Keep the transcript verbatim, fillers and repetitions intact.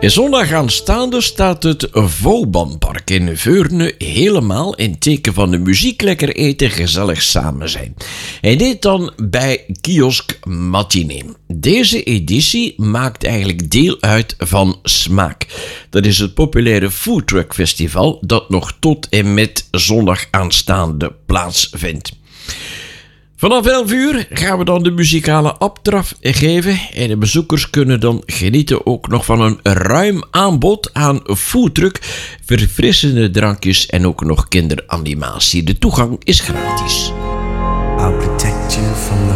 Zondag aanstaande staat het Vaubanpark in Veurne helemaal in teken van de muziek, lekker eten, gezellig samen zijn. En dit dan bij Kiosk Matinee. Deze editie maakt eigenlijk deel uit van Smaak. Dat is het populaire foodtruck festival dat nog tot en met zondag aanstaande plaatsvindt. Vanaf elf uur gaan we dan de muzikale aftrap geven en de bezoekers kunnen dan genieten ook nog van een ruim aanbod aan foodtruck, verfrissende drankjes en ook nog kinderanimatie. De toegang is gratis. I'll protect you from the